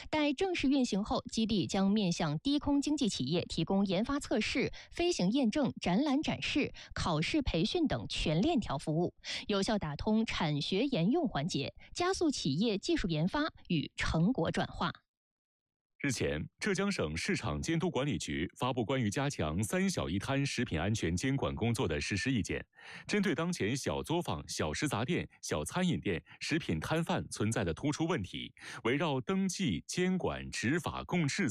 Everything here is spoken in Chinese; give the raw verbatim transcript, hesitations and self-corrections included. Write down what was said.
待正式运行后，基地将面向低空经济企业提供研发测试、飞行验证、展览展示、考试培训等全链条服务，有效打通产学研用环节，加速企业技术研发与成果转化。 日前，浙江省市场监督管理局发布关于加强三小一摊食品安全监管工作的实施意见，针对当前小作坊、小食杂店、小餐饮店、食品摊贩存在的突出问题，围绕登记、监管、执法、共治